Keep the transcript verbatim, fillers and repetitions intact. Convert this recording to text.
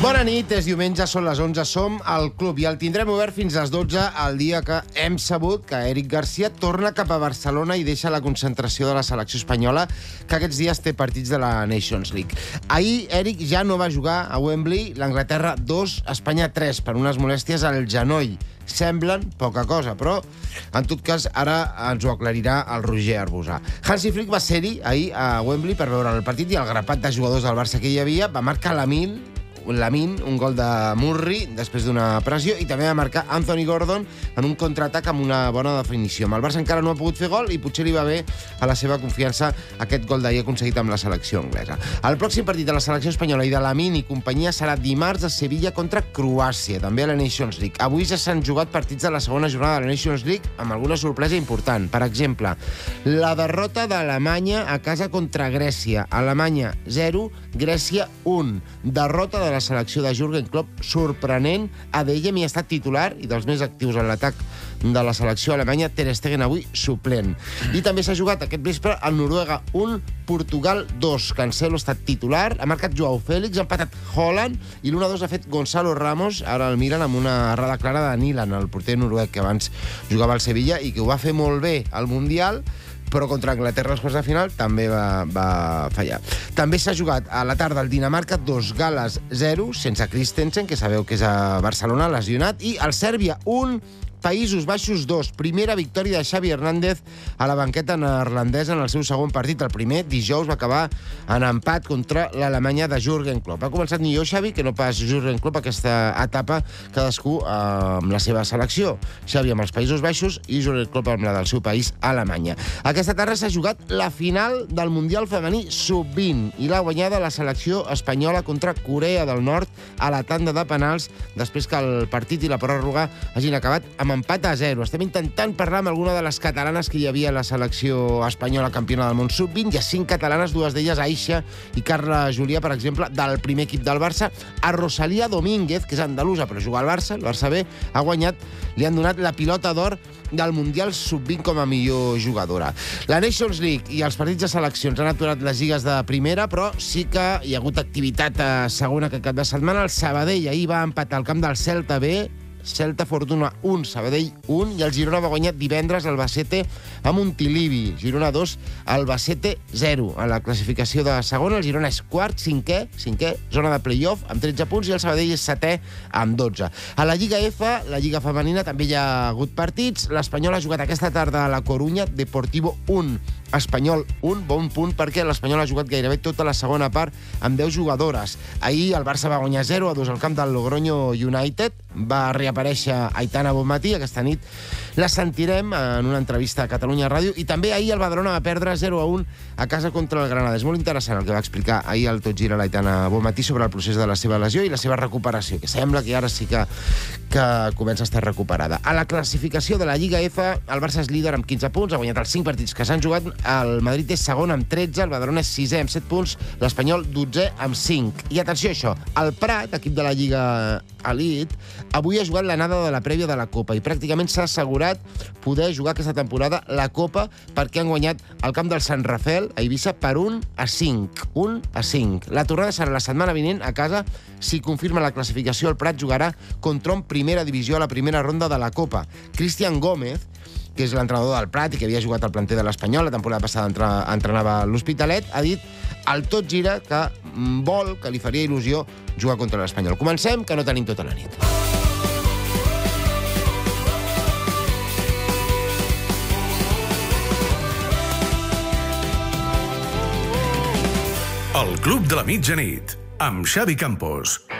Bona nit, és diumenge, són les onze, som al club i el tindrem obert fins a les dotze el dia que hem sabut que Eric Garcia torna cap a Barcelona i deixa la concentració de la selecció espanyola, que aquests dies té partits de la Nations League. Ahir, Eric ja no va jugar a Wembley, l'Anglaterra dos, Espanya tres, per unes molèsties al genoll. Semblen poca cosa, però en tot cas ara ens ho aclarirà el Roger Arbusà. Hansi Flick va ser-hi ahir a Wembley per veure el partit i el grapat de jugadors del Barça que hi havia va marcar Lamine, Lamine, un gol de Murri després d'una pressió, i també va marcar Anthony Gordon en un contraatac amb una bona definició. Amb el Barça encara no ha pogut fer gol i potser li va bé a la seva confiança aquest gol d'ahir aconseguit amb la selecció anglesa. El pròxim partit de la selecció espanyola i de Lamine i companyia serà dimarts a Sevilla contra Croàcia, també a la Nations League. Avui ja s'han jugat partits de la segona jornada de la Nations League amb alguna sorpresa important. Per exemple, la derrota d'Alemanya a casa contra Grècia. Alemanya zero, Grècia un. Derrota de la selecció de Jürgen Klopp sorprenent. Adeyemi ha estat titular i dels més actius en l'atac de la selecció alemanya, Ter Stegen avui suplent. I també s'ha jugat aquest vespre al Noruega un, Portugal dos. Cancelo ha estat titular, ha marcat Joao Félix, ha empatat Haaland i l'un a dos ha fet Gonzalo Ramos, ara el miren amb una errada clara de Nilan, el porter noruec que abans jugava al Sevilla i que ho va fer molt bé al Mundial, però contra Anglaterra als quarts de final també va, va fallar. També s'ha jugat a la tarda el Dinamarca dos, Gal·les zero, sense Christensen, que sabeu que és a Barcelona, lesionat, i el Sèrbia un, Països Baixos dos. Primera victòria de Xavi Hernández a la banqueta neerlandesa en el seu segon partit. El primer dijous va acabar en empat contra l'Alemanya de Jürgen Klopp. Ha començat millor Xavi que no pas Jürgen Klopp aquesta etapa, cadascú amb la seva selecció. Xavi amb els Països Baixos i Jürgen Klopp amb la del seu país, Alemanya. Aquesta tarda s'ha jugat la final del Mundial Femení sub vint i l'ha guanyada la selecció espanyola contra Corea del Nord a la tanda de penals després que el partit i la pròrroga hagin acabat amb empat a zero. Estem intentant parlar amb alguna de les catalanes que hi havia a la selecció espanyola campiona del món sub vint. Hi ha cinc catalanes, dues d'elles Aisha i Carla Julià, per exemple, del primer equip del Barça. A Rosalía Domínguez, que és andalusa però juga al Barça, el Barça B, ha guanyat, li han donat la pilota d'or del Mundial sub vint com a millor jugadora. La Nations League i els partits de seleccions han aturat les lligues de primera, però sí que hi ha hagut activitat a segona aquest cap de setmana. El Sabadell ahir va empatar al camp del Celta B, Celta Fortuna un, Sabadell un, i el Girona va guanyar divendres Albacete a Montilivi. Girona dos, Albacete zero. A la classificació de segona, el Girona és quart, cinquè, cinquè, zona de play-off, amb tretze punts, i el Sabadell és setè, amb dotze. A la Lliga F, la Lliga Femenina, també hi ha hagut partits. L'Espanyol ha jugat aquesta tarda a la Corunya, Deportivo un, Espanyol un, bon punt, perquè l'Espanyol ha jugat gairebé tota la segona part amb deu jugadores. Ahir el Barça va guanyar zero a dos al camp del Logroño United, va reaparèixer Aitana Bonmatí, aquesta nit la sentirem en una entrevista a Catalunya Ràdio, i també ahir el Badalona va perdre zero a un a casa contra el Granada. És molt interessant el que va explicar ahir el Tot Gira l'Aitana Bonmatí sobre el procés de la seva lesió i la seva recuperació, que sembla que ara sí que, que comença a estar recuperada. A la classificació de la Lliga F, el Barça és líder amb quinze punts, ha guanyat els cinc partits que s'han jugat, el Madrid és segon amb tretze, el Badalona és sisè amb set punts, l'Espanyol dotzè amb cinc. I atenció a això, el Prat, equip de la Lliga Elite, avui ha jugat l'anada de la prèvia de la Copa i pràcticament s'ha assegurat poder jugar aquesta temporada la Copa perquè han guanyat el camp del Sant Rafel a Eivissa per un a cinc. un a cinc. La tornada serà la setmana vinent a casa. Si confirma la classificació, el Prat jugarà contra un primera divisió a la primera ronda de la Copa. Cristian Gómez, que és l'entrenador del Prat i que havia jugat al planter de l'Espanyol, la temporada passada entrenava l'Hospitalet, ha dit al Tot Gira que vol, que li faria il·lusió jugar contra l'Espanyol. Comencem, que no tenim tota la nit. El Club de la Mitjanit, amb Xavi Campos.